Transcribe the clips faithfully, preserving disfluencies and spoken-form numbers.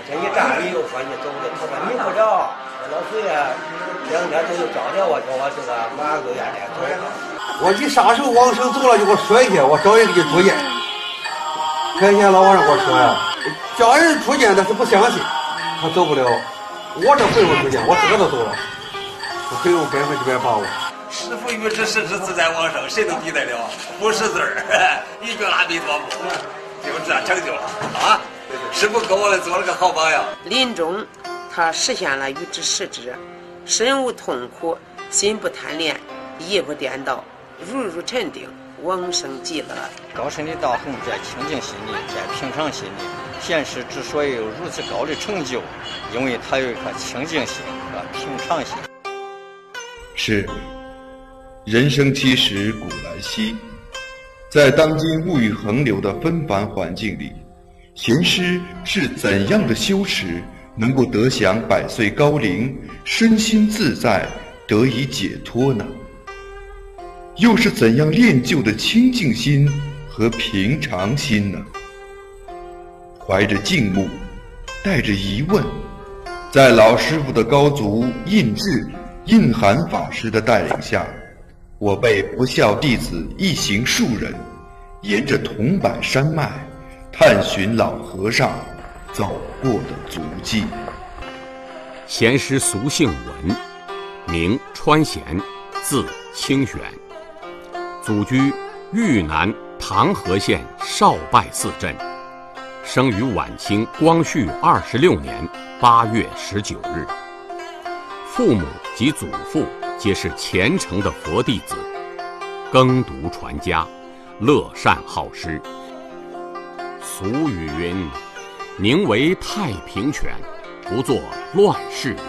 这一站里又说你走的，他说你不了，老隋啊，两天都有找着我，叫我这个马上就院来走。 我一撒手往生走了，就给我摔下，我找人给住院。开天老和尚给我说呀，家人出见他是不相信，他走不了。我这回我出见，我自个都走了，我很有百分之百把握。 师父欲知世之自在往生，谁能比得了？不识字儿，一句阿弥陀佛，就这样成就了啊！师父给我们做了个好榜样。 临终，他实现了欲知世之，身无痛苦，心不贪恋，意不颠倒，如如沉定，往生极乐。 高深的道行在清净心里，在平常心里。贤师之所以有如此高的成就，因为他有一颗清净心和平常心。 是。人生七十古来稀，在当今物欲横流的纷繁环境里，贤师是怎样的修持能够得享百岁高龄，身心自在，得以解脱呢？又是怎样练就的清净心和平常心呢？怀着敬慕，带着疑问，在老师傅的高足印智印涵法师的带领下，我辈不孝弟子一行数人，沿着桐柏山脉，探寻老和尚走过的足迹。 贤师俗姓文，名川贤，字清玄，祖居豫南唐河县少拜寺镇，生于晚清光绪二十六年八月十九日。父母及祖父皆是虔诚的佛弟子，耕读传家，乐善好施。俗语云：宁为太平犬，不做乱世人。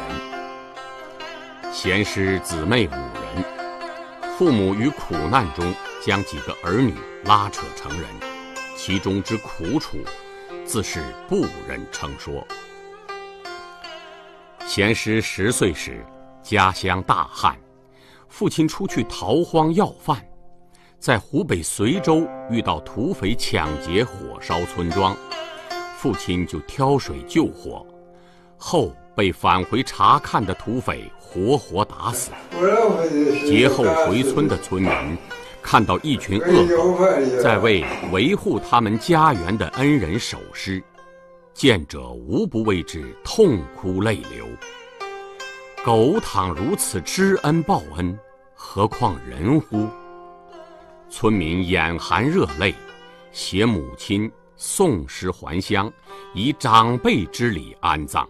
贤师姊妹五人，父母于苦难中将几个儿女拉扯成人，其中之苦楚，自是不忍称说。贤师十岁时，家乡大旱，父亲出去逃荒要饭，在湖北随州遇到土匪抢劫火烧村庄，父亲就挑水救火，后被返回查看的土匪活活打死。劫后回村的村民看到一群恶狗在为维护他们家园的恩人守尸，见者无不为之痛哭泪流。狗倘如此知恩报恩，何况人乎？村民眼含热泪，携母亲送尸还乡，以长辈之礼安葬。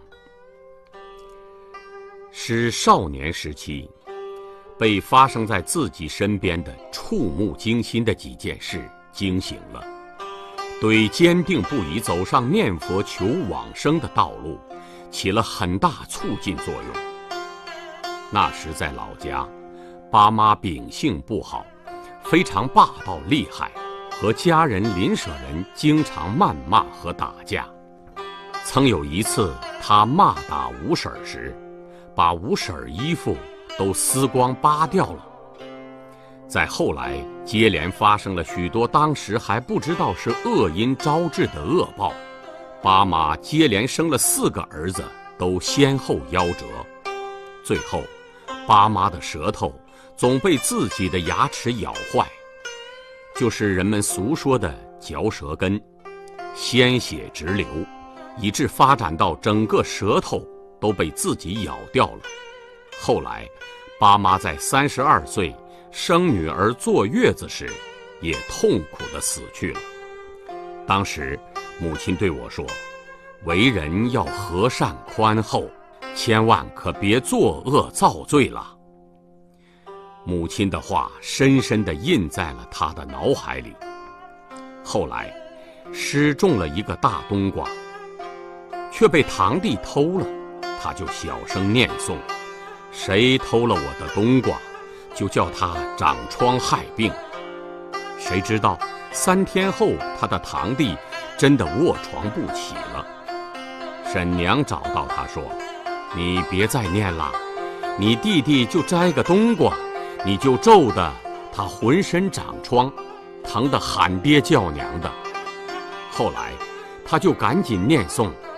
使少年时期被发生在自己身边的触目惊心的几件事惊醒了，对坚定不移走上念佛求往生的道路起了很大促进作用。那时在老家，爸妈秉性不好，非常霸道厉害，和家人邻舍人经常谩骂和打架。曾有一次他骂打吴婶时，把吴婶衣服都撕光扒掉了。再后来接连发生了许多当时还不知道是恶因招致的恶报，爸妈接连生了四个儿子，都先后夭折。最后爸妈的舌头总被自己的牙齿咬坏，就是人们俗说的嚼舌根，鲜血直流，以致发展到整个舌头都被自己咬掉了。后来爸妈在三十二岁生女儿坐月子时，也痛苦地死去了。当时母亲对我说，为人要和善宽厚，千万可别作恶造罪了。母亲的话深深地印在了他的脑海里。后来失种了一个大冬瓜，却被堂弟偷了，他就小声念诵，谁偷了我的冬瓜，就叫他长疮害病。谁知道三天后他的堂弟真的卧床不起了。婶娘找到他说，你别再念了，你弟弟就摘个冬瓜，你就咒得他浑身长疮，疼得喊爹叫娘的。后来他就赶紧念诵，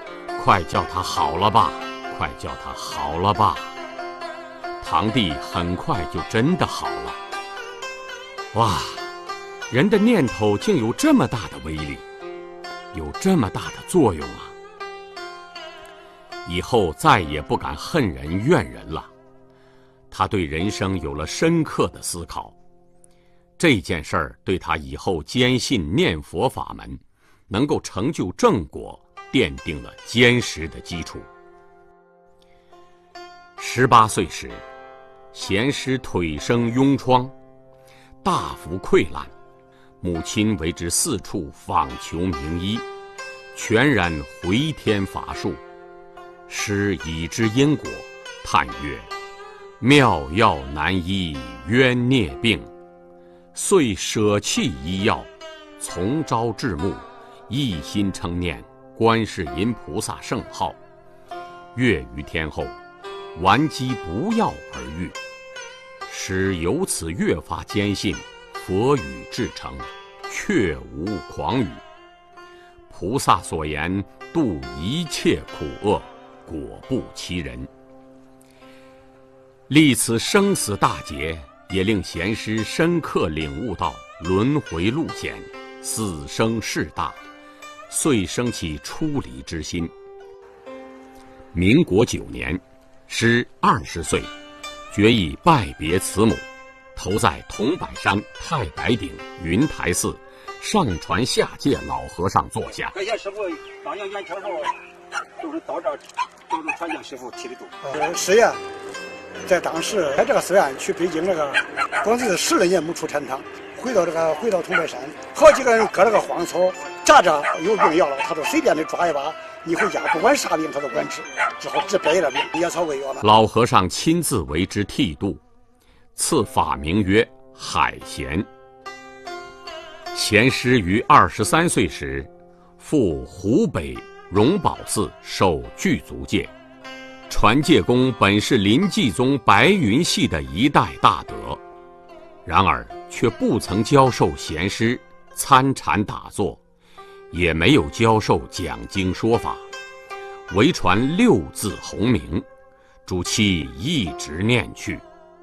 快叫他好了吧，快叫他好了吧。堂弟很快就真的好了。哇，人的念头竟有这么大的威力，有这么大的作用啊！以后再也不敢恨人怨人了。他对人生有了深刻的思考，这件事儿对他以后坚信念佛法门能够成就正果奠定了坚实的基础。十八岁时，贤师腿生痈疮，大幅溃烂，母亲为之四处访求名医，全然回天乏术。师已知因果，叹曰：妙药难医冤孽病，遂舍弃医药，从朝至暮，一心称念观世音菩萨圣号。月余天后，顽疾不药而愈。师由此越发坚信佛语至诚，确无诳语。菩萨所言度一切苦厄，果不其人。历此生死大劫，也令贤师深刻领悟到轮回路险，死生事大，遂生起出离之心。民国九年，师二十岁，决意拜别慈母，投在桐柏山太白顶云台寺上传下界老和尚座下。 感谢师傅当年元朝后，就是到这儿帮助传教师傅提的度。 呃，师爷在当时开这个寺院去北京这个，光是十来年没出禅堂，回到这个回到桐柏山，好几个人割了个荒草，扎着有病要了，他说随便的抓一把，你回家不管啥病他都管治，之后治百了病，野草为药了。 老和尚亲自为之剃度，赐法名曰海贤。贤师于二十三岁时，赴湖北荣宝寺受具足戒。传戒公本是临济宗白云系的一代大德，然而却不曾教授贤师参禅打坐，也没有教授讲经说法，唯传六字洪名，主其一直念去。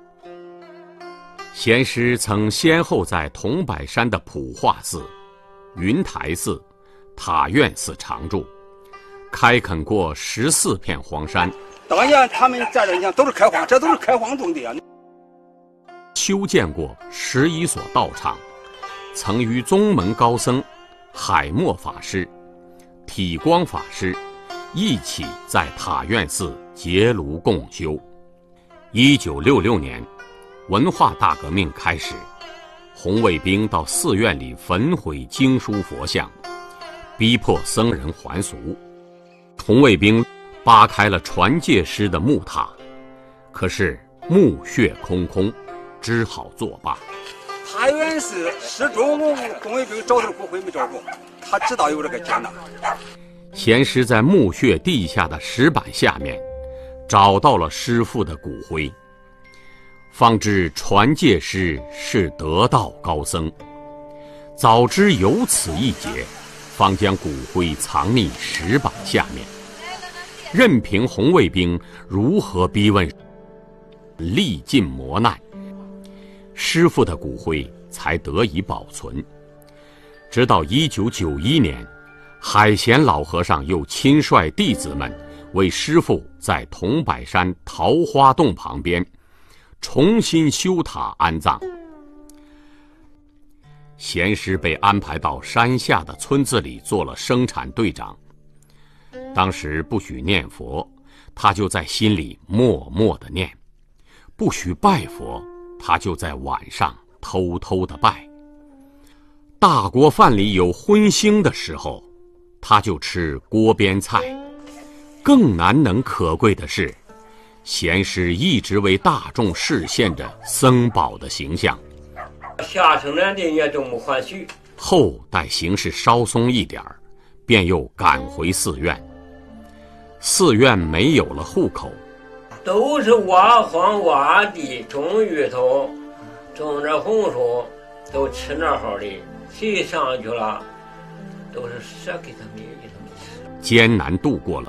贤师曾先后在桐柏山的普化寺、云台寺、塔院寺常住，开垦过十四片荒山。 当年他们在这，你看都是开荒，这都是开荒种地啊。 修建过十一所道场，曾与宗门高僧海默法师、体光法师一起在塔院寺结庐共修。一九六六年，文化大革命开始，红卫兵到寺院里焚毁经书佛像，逼迫僧人还俗。红卫兵扒开了传戒师的木塔，可是墓穴空空，只好作罢。 塔院寺始终红卫兵找他骨灰没找着，他知道有这个劫难。 贤师在墓穴地下的石板下面找到了师父的骨灰，方知传戒师是得道高僧。早知有此一劫，方将骨灰藏匿石板下面，任凭红卫兵如何逼问，历尽磨难，师父的骨灰才得以保存。直到一九九一年，海贤老和尚又亲率弟子们为师父在桐柏山桃花洞旁边重新修塔安葬。贤师被安排到山下的村子里做了生产队长。当时不许念佛，他就在心里默默地念；不许拜佛，他就在晚上偷偷地拜。大锅饭里有荤腥的时候，他就吃锅边菜。更难能可贵的是，贤师一直为大众示现着僧宝的形象。 下城南的也都没还许。 后待形势稍松一点儿，便又赶回寺院。寺院没有了户口， 都是挖荒挖地，种芋头，种着红薯，都吃那好的。谁上去了，都是舍给他们给他们吃。 艰难度过了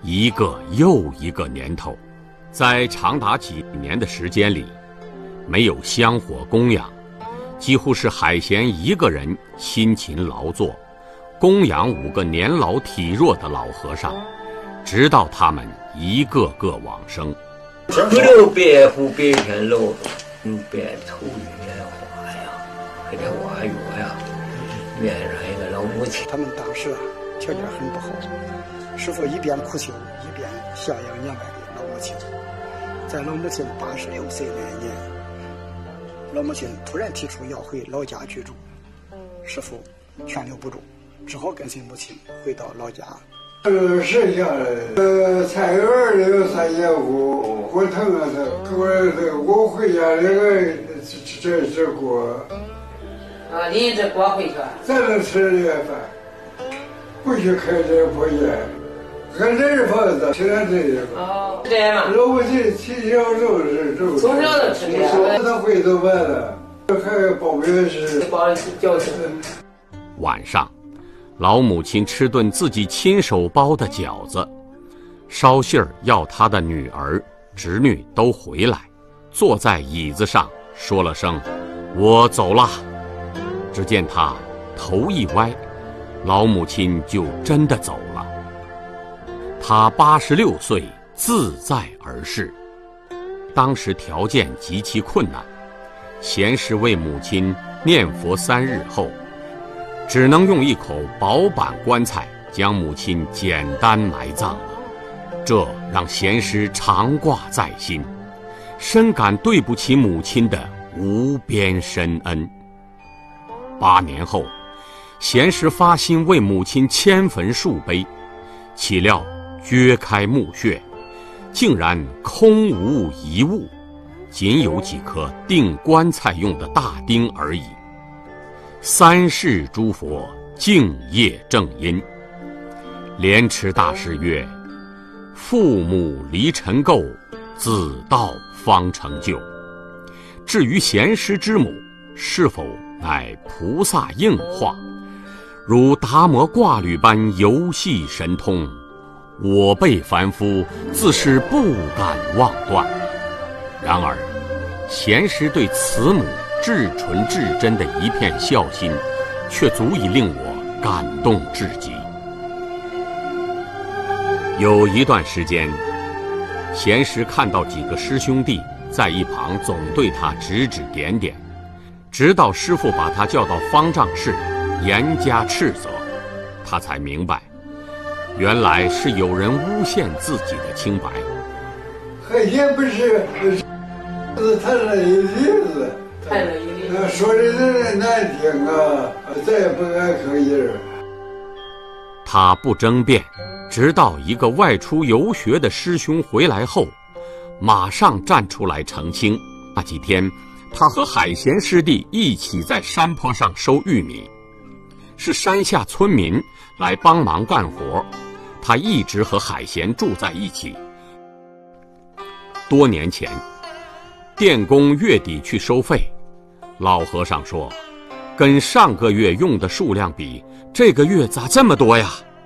一个又一个年头，在长达几年的时间里，没有香火供养，几乎是海贤一个人辛勤劳作，供养五个年老体弱的老和尚，直到他们一个个往生。 不留白虎白天露着，用白头月花呀，给这挖月呀，面上一个老母亲。 他们当时啊条件很不好，师傅一边苦修一边孝养年迈的老母亲。在老母亲八十六岁那年，老母亲突然提出要回老家居住，师傅劝留不住，只好跟随母亲回到老家。 呃，剩下来，呃，菜园里有三节骨，骨疼啊，他我这我回家这个这这锅。 啊，拎着锅回去。 咱能吃这个饭，不许开这破烟，俺这是房子，吃点这个。 哦，这样嘛。 老母亲从小就是这。从小就吃这个。 他回头完了，还包面是。 包饺子。 晚上。老母亲吃顿自己亲手包的饺子，捎信儿要她的女儿、侄女都回来，坐在椅子上说了声“我走了”。只见她头一歪，老母亲就真的走了。她八十六岁，自在而逝。当时条件极其困难，贤师为母亲念佛三日后，只能用一口薄板棺材将母亲简单埋葬了，这让贤师常挂在心，深感对不起母亲的无边深恩。八年后，贤师发心为母亲迁坟树碑，岂料掘开墓穴，竟然空无一物，仅有几颗钉棺材用的大钉而已。三世诸佛敬业正因，莲池大师曰：“父母离尘垢，子道方成就。”至于贤师之母是否乃菩萨应化，如达摩挂履般游戏神通，我辈凡夫自是不敢妄断。然而，贤师对慈母至纯至真的一片孝心，却足以令我感动至极。有一段时间，贤师看到几个师兄弟在一旁总对他指指点点，直到师父把他叫到方丈室，严加斥责，他才明白，原来是有人诬陷自己的清白。 海贤不是是谈了一例子。说的人难听啊，再也不敢吭音儿。 他不争辩，直到一个外出游学的师兄回来后，马上站出来澄清。那几天，他和海贤师弟一起在山坡上收玉米，是山下村民来帮忙干活，他一直和海贤住在一起。多年前，电工月底去收费，老和尚说，跟上个月用的数量比，这个月咋这么多呀？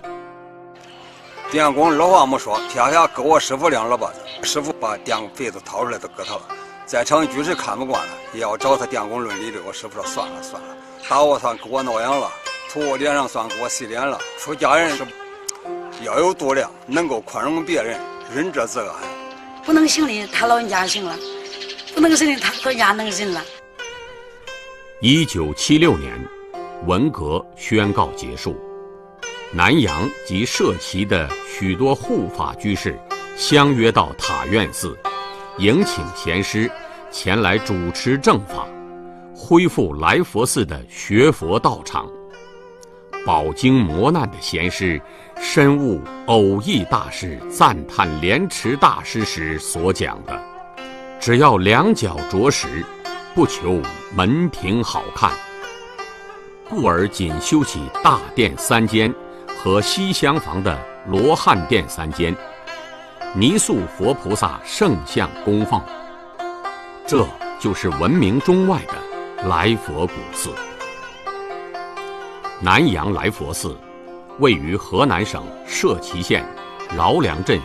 电工老话没说，天下给我师傅两老把子，师傅把电费都掏出来都给他了。在场居士看不惯了，也要找他电工论理的。我师傅说算了算了，打我算给我挠痒了，吐我脸上算给我洗脸了。出家人是要有度量，能够宽容别人，仁者自安。 不能行的他老人家行了，不能行的他老人家能行了。 一九七六年，文革宣告结束，南阳及社旗的许多护法居士相约到塔院寺，迎请贤师前来主持正法，恢复来佛寺的学佛道场。饱经磨难的贤师深悟偶益大师赞叹莲池大师时所讲的，只要两脚着实，不求门庭好看，故而仅修起大殿三间和西厢房的罗汉殿三间，泥塑佛菩萨圣像供奉，这就是闻名中外的来佛古寺。南阳来佛寺位于河南省社旗县饶梁镇